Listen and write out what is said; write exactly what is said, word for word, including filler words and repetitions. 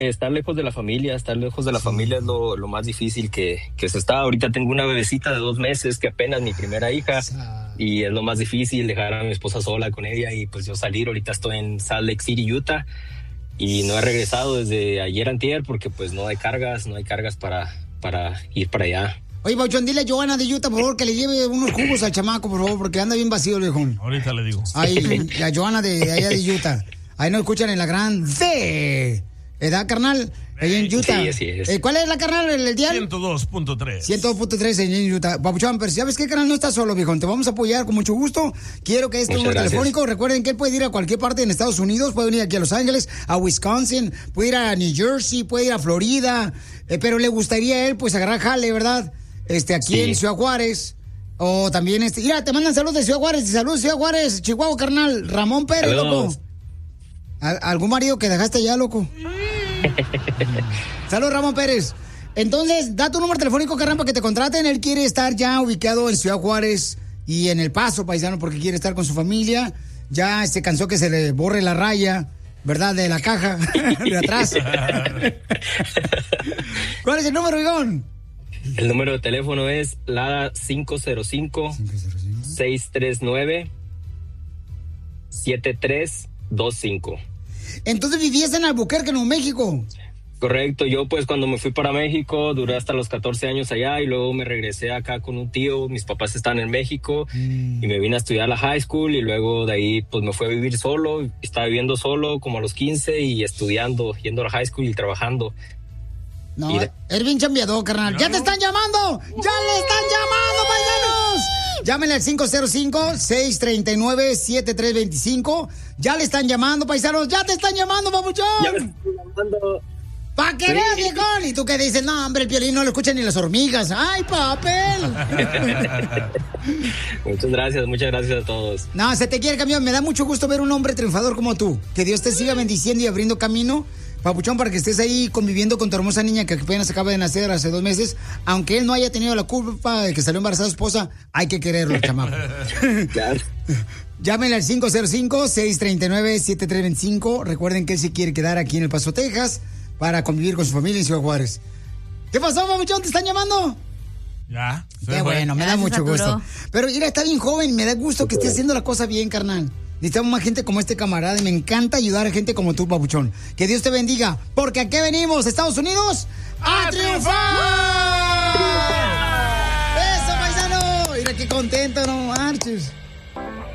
estar lejos de la familia, estar lejos de la sí. familia es lo, lo más difícil que, que se está. Ahorita tengo una bebecita de dos meses que apenas mi primera hija y es lo más difícil dejar a mi esposa sola con ella y pues yo salir. Ahorita estoy en Salt Lake City, Utah y no he regresado desde ayer antier porque pues no hay cargas, no hay cargas para, para ir para allá. Oye, Papuchón, dile a Johanna de Utah, por favor, que le lleve unos jugos al chamaco, por favor, porque anda bien vacío el viejón. Ahorita le digo. Ay, a Johanna de, de allá de Utah. Ahí nos escuchan en la gran D. ¿Edad, carnal? Ahí en Utah. Sí, así es. Eh, ¿Cuál es la, carnal, el, el diario? ciento dos punto tres. ciento dos punto tres en Utah. Papuchón, pero ¿sabes qué, carnal? No estás solo, viejón. Te vamos a apoyar con mucho gusto. Quiero que este Muchas número gracias. telefónico, recuerden que él puede ir a cualquier parte en Estados Unidos, puede venir aquí a Los Ángeles, a Wisconsin, puede ir a New Jersey, puede ir a Florida, eh, pero le gustaría a él, pues, agarrar jale, ¿verdad? Este, aquí sí. en Ciudad Juárez. O también, este, mira, te mandan saludos de Ciudad Juárez. Saludos, Ciudad Juárez, Chihuahua, carnal. Ramón Pérez, Saludos. loco. ¿Algún marido que dejaste allá, loco? Saludos, Ramón Pérez. Entonces, da tu número telefónico, carnal, para que te contraten. Él quiere estar ya ubicado en Ciudad Juárez y en El Paso, paisano, porque quiere estar con su familia. Ya se cansó que se le borre la raya, ¿verdad? De la caja, de atrás. ¿Cuál es el número, Igón? El número de teléfono es Lada cinco cero cinco, seis tres nueve, siete tres dos cinco. Entonces vivías en Albuquerque, Nuevo México. Correcto, yo pues cuando me fui para México duré hasta los catorce años allá y luego me regresé acá con un tío, mis papás están en México mm. y me vine a estudiar la high school y luego de ahí pues me fui a vivir solo, estaba viviendo solo como a los quince y estudiando, yendo a la high school y trabajando. No, de... eres bien chambeador, carnal. ¡Ya te están llamando! ¡Ya le están llamando, paisanos! Llámenle al cinco cero cinco, seis tres nueve, siete tres dos cinco. Ya le están llamando, paisanos. ¡Ya te están llamando, papuchón! Ya me están llamando. ¡Pa' que sí. veas, viejón! Y tú que dices, no, hombre, el Piolín no lo escuchan ni las hormigas. ¡Ay, papel! Muchas gracias, muchas gracias a todos. No, se te quiere, camión. Me da mucho gusto ver un hombre triunfador como tú. Que Dios te siga bendiciendo y abriendo camino, papuchón, para que estés ahí conviviendo con tu hermosa niña que apenas acaba de nacer hace dos meses. Aunque él no haya tenido la culpa de que salió embarazada su esposa, hay que quererlo, chamaco. Claro. Llámenle al cinco cero cinco, seis tres nueve, siete tres dos cinco. Recuerden que él se quiere quedar aquí en El Paso, Texas, para convivir con su familia en Ciudad Juárez. ¿Qué pasó, papuchón? ¿Te están llamando? Ya. Qué bueno, me da mucho gusto. Pero mira, está bien joven, me da gusto que esté haciendo la cosa bien, carnal. Necesitamos más gente como este camarada y me encanta ayudar a gente como tú, papuchón. Que Dios te bendiga, porque aquí venimos, Estados Unidos, ¡a, ¡A triunfar! ¡Triunfar! ¡Eso, paisano! Mira qué contento, no marches.